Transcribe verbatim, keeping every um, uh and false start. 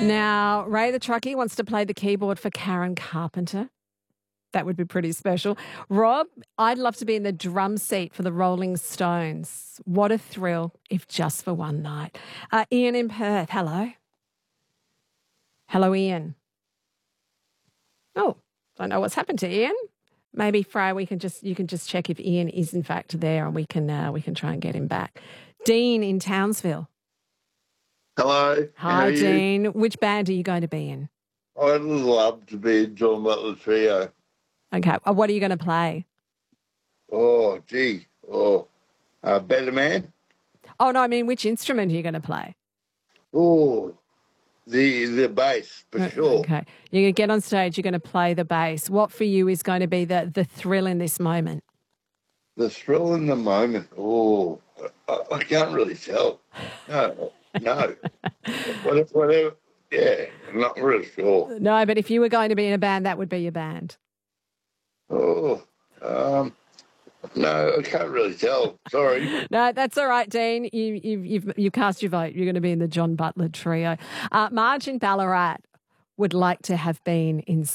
Now, Ray the Truckie wants to play the keyboard for Karen Carpenter. That would be pretty special. Rob, I'd love to be in the drum seat for the Rolling Stones. What a thrill, if just for one night. Uh, Ian in Perth, hello. Hello, Ian. Oh, don't know what's happened to Ian. Maybe, Freya, we can just you can just check if Ian is in fact there, and we can uh, we can try and get him back. Dean in Townsville. Hello. Hi, Dean. Which band are you going to be in? I'd love to be in John Butler Trio. Okay. Uh, What are you going to play? Oh, gee. Oh, uh, Better Man. Oh, no, I mean, which instrument are you going to play? Oh, the the bass, for Uh, sure. Okay. You're going to get on stage, you're going to play the bass. What for you is going to be the, the thrill in this moment? The thrill in the moment. Oh, I, I can't really tell. No, no. whatever, whatever. Yeah, I'm not really sure. No, but if you were going to be in a band, that would be your band. Oh, um, no, I can't really tell. Sorry. No, that's all right, Dean. You, you've, you've, you cast your vote. You're going to be in the John Butler Trio. Uh, Marge in Ballarat would like to have been in